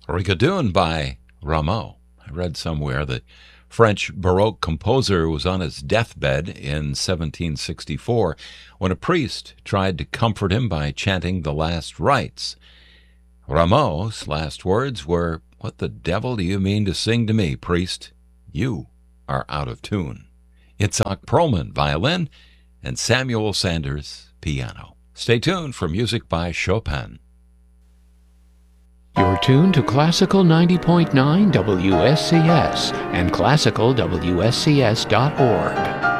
Rigaudon by Rameau. I read somewhere that French Baroque composer was on his deathbed in 1764 when a priest tried to comfort him by chanting the last rites. Rameau's last words were, "What the devil do you mean to sing to me, priest? You are out of tune." Itzhak Perlman, violin, and Samuel Sanders, piano. Stay tuned for music by Chopin. You're tuned to Classical 90.9 WSCS and classicalwscs.org.